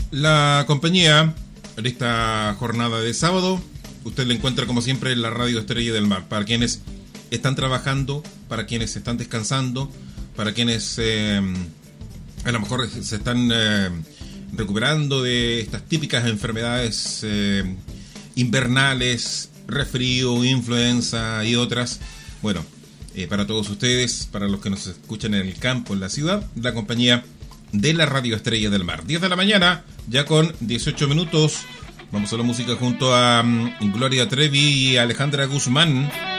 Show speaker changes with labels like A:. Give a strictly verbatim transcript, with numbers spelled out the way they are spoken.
A: La compañía en esta jornada de sábado, usted la encuentra como siempre en la Radio Estrella del Mar. Para quienes están trabajando, para quienes están descansando, para quienes eh, a lo mejor se están eh, recuperando de estas típicas enfermedades eh, invernales, resfrío, influenza y otras. Bueno, eh, para todos ustedes, para los que nos escuchan en el campo, en la ciudad, la compañía de la Radio Estrella del Mar. diez de la mañana, ya con dieciocho minutos. Vamos a la música junto a um, Gloria Trevi y Alejandra Guzmán.